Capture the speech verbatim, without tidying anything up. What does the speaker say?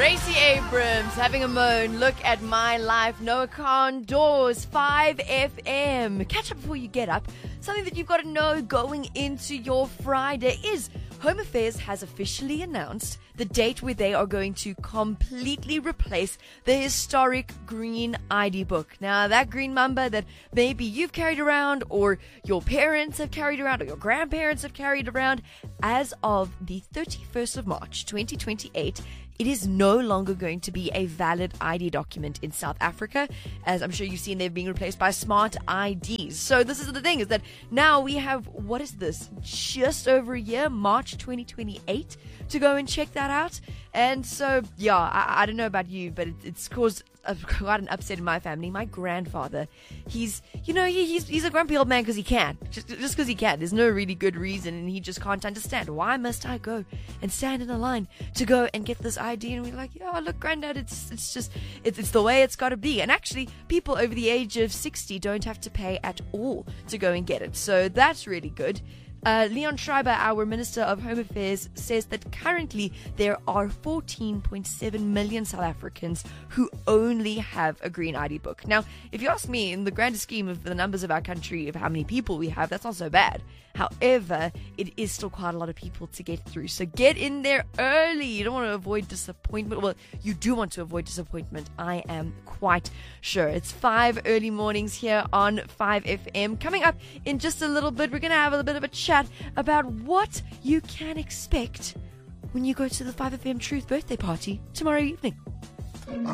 Gracie Abrams having a moan. Look at my life. Noah Khan Doors, five F M. Catch up before you get up. Something that you've got to know going into your Friday is Home Affairs has officially announced the date where they are going to completely replace the historic green I D book. Now, that green mamba that maybe you've carried around, or your parents have carried around, or your grandparents have carried around, as of the thirty-first of March, twenty twenty-eight, it is no longer going to be a valid I D document in South Africa. As I'm sure you've seen, they're being replaced by smart I Ds. So this is the thing, is that now we have, what is this, just over a year, March twenty twenty-eight, to go and check that out. And so, yeah, I, I don't know about you, but it, it's caused a, quite an upset in my family. My grandfather, he's, you know, he, he's he's a grumpy old man because he can. Just just because he can. There's no really good reason, and he just can't understand. Why must I go and stand in a line to go and get this I D? And we're like, yeah, look, Granddad, it's it's just, it's, it's the way it's got to be. And actually, people over the age of sixty don't have to pay at all to go and get it. So that's really good. Uh, Leon Schreiber, our Minister of Home Affairs, says that currently there are fourteen point seven million South Africans who only have a green I D book. Now, if you ask me, in the grander scheme of the numbers of our country, of how many people we have, that's not so bad. However, it is still quite a lot of people to get through. So get in there early. You don't want to avoid disappointment. Well, you do want to avoid disappointment, I am quite sure. It's five early mornings here on five F M. Coming up in just a little bit, we're going to have a little bit of a chat about what you can expect when you go to the five F M Truth birthday party tomorrow evening.